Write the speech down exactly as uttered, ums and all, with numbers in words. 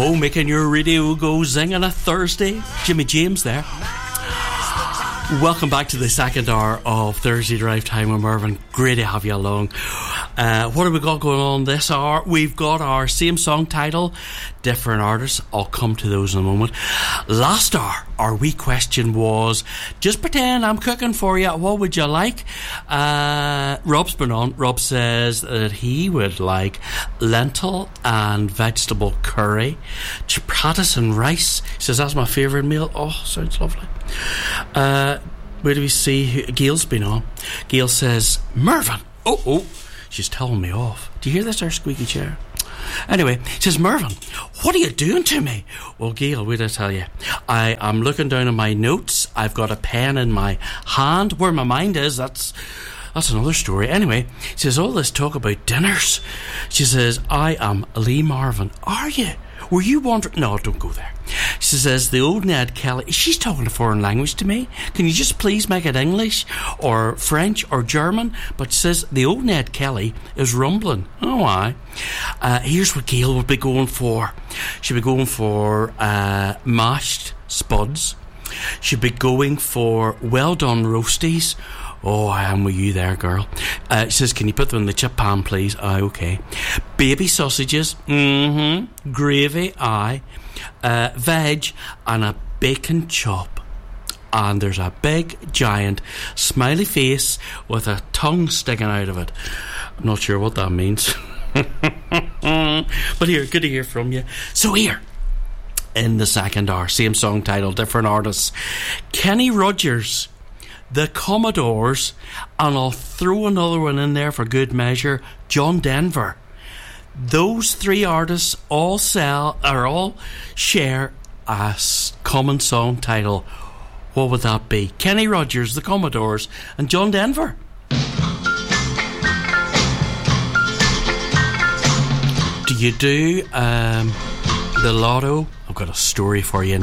Oh, making your radio go zing on a Thursday. Jimmy James there. Welcome back to the second hour of Thursday Drive Time with Mervyn. Great to have you along. Uh, what have we got going on this hour? We've got our same song title, different artists. I'll come to those in a moment. Last hour, our wee question was, just pretend I'm cooking for you. What would you like? Uh, Rob's been on. Rob says that he would like lentil and vegetable curry, chapatis and rice. He says that's my favourite meal. Oh, sounds lovely. Uh, where do we see? Gail's been on. Gail says, Mervyn. Oh, oh. She's telling me off. Do you hear this, our squeaky chair? Anyway, she says, Mervyn, what are you doing to me? Well, Gail, wait, I tell you. I am looking down at my notes. I've got a pen in my hand. Where my mind is, that's that's another story. Anyway, she says, all this talk about dinners. She says, I am Lee Marvin. Are you? Were you wondering? No, don't go there. She says, the old Ned Kelly, she's talking a foreign language to me. Can you just please make it English or French or German? But she says, the old Ned Kelly is rumbling. Oh, aye. Uh, here's what Gail would be going for. She'd be going for uh, mashed spuds. She'd be going for well done roasties. Oh, I am with you there, girl. Uh, she says, can you put them in the chip pan, please? Aye, okay. Baby sausages. Mm-hmm. Gravy. Aye. Uh, veg and a bacon chop. And there's a big, giant, smiley face with a tongue sticking out of it. I'm not sure what that means. But here, good to hear from you. So here, in the second hour, same song title, different artists. Kenny Rogers, the Commodores, and I'll throw another one in there for good measure, John Denver. Those three artists all sell or all share a common song title. What would that be? Kenny Rogers, the Commodores, and John Denver. Do you do um, the lotto? I've got a story for you now.